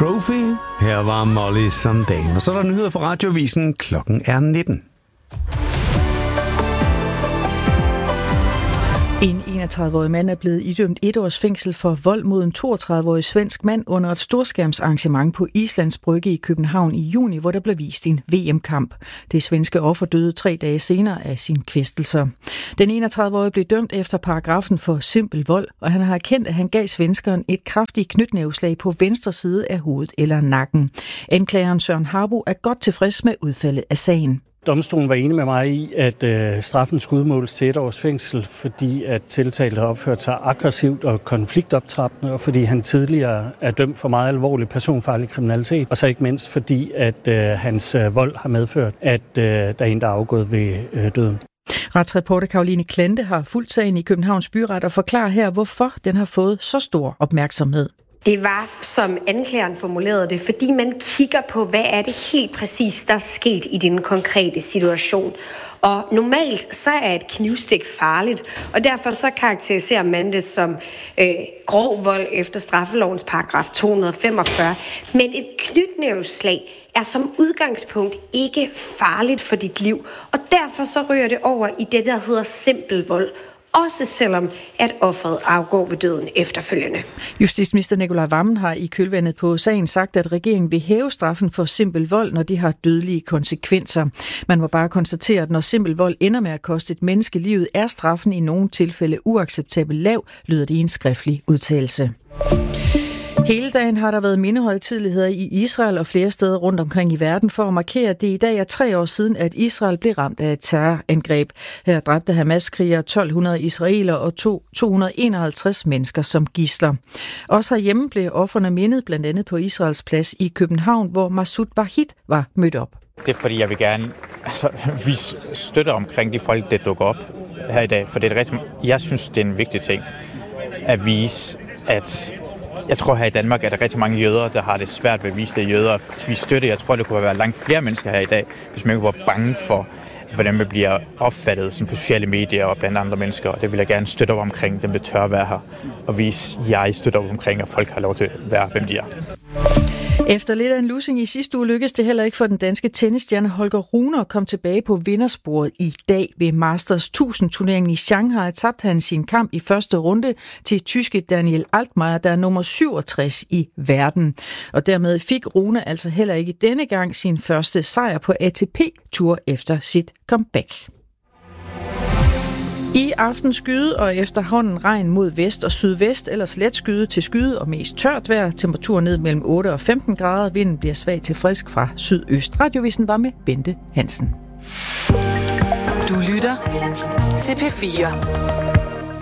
Trophy. Her var Molly Sandén. Og så er der nyheder fra Radioavisen. Klokken er 19. En 31-årig mand er blevet idømt 1 års fængsel for vold mod en 32-årig svensk mand under et storskærmsarrangement på Islands Brygge i København i juni, hvor der blev vist en VM-kamp. Det svenske offer døde 3 dage senere af sine kvæstelser. Den 31-årige blev dømt efter paragrafen for simpel vold, og han har erkendt, at han gav svenskeren et kraftigt knytnæveslag på venstre side af hovedet eller nakken. Anklageren Søren Harbo er godt tilfreds med udfaldet af sagen. Domstolen var enig med mig i, at straffen skulle udmåles til 1 års fængsel, fordi at tiltalte har opført sig aggressivt og konfliktoptrappende, og fordi han tidligere er dømt for meget alvorlig personfarlig kriminalitet, og så ikke mindst fordi, at hans vold har medført, at der er en, der er afgået ved døden. Retsreporter Caroline Klante har fulgt sagen i Københavns Byret og forklarer her, hvorfor den har fået så stor opmærksomhed. Det var, som anklageren formulerede det, fordi man kigger på, hvad er det helt præcis, der er sket i den konkrete situation. Og normalt så er et knivstik farligt, og derfor så karakteriserer man det som grov vold efter straffelovens paragraf 245. Men et knytnæveslag er som udgangspunkt ikke farligt for dit liv, og derfor så ryger det over i det, der hedder simpel vold. Også selvom at offeret afgår ved døden efterfølgende. Justitsminister Nicolai Wammen har i kølvandet på sagen sagt, at regeringen vil hæve straffen for simpel vold, når de har dødelige konsekvenser. Man må bare konstatere, at når simpel vold ender med at koste et menneske livet, er straffen i nogle tilfælde uacceptabelt lav, lyder det i en skriftlig udtalelse. Hele dagen har der været mindehøjtideligheder i Israel og flere steder rundt omkring i verden for at markere, at det i dag er 3 år siden, at Israel blev ramt af et terrorangreb. Her dræbte Hamas-krigere 1200 israelere og 251 mennesker som gidsler. Også herhjemme blev ofrene mindet blandt andet på Israels plads i København, hvor Masoud Vahid var mødt op. Det er fordi, jeg vil gerne vise støtte omkring de folk, der dukker op her i dag. For det er rigtigt, jeg synes, det er en vigtig ting at vise, at jeg tror her i Danmark, at der er rigtig mange jøder, der har det svært ved at vise det jøder. Vi støtter, jeg tror, det kunne være langt flere mennesker her i dag, hvis man ikke var bange for, hvordan man bliver opfattet som på sociale medier og blandt andre mennesker. Og det vil jeg gerne støtte op omkring, dem der tør være her, og vise, at jeg støtter op omkring, at folk har lov til at være, hvem de er. Efter lidt af en lussing i sidste uge lykkedes det heller ikke for den danske tennisstjerne Holger Rune at komme tilbage på vindersporet i dag ved Masters 1000-turneringen i Shanghai. Tabte han sin kamp i første runde til tyske Daniel Altmaier, der er nummer 67 i verden. Og dermed fik Rune altså heller ikke denne gang sin første sejr på ATP-tur efter sit comeback. I aften skyde og efterhånden regn mod vest og sydvest, eller let skyde til skyde og mest tørt vejr. Temperatur ned mellem 8 og 15 grader. Vinden bliver svag til frisk fra sydøst. Radioavisen var med Bente Hansen. Du lytter til P4.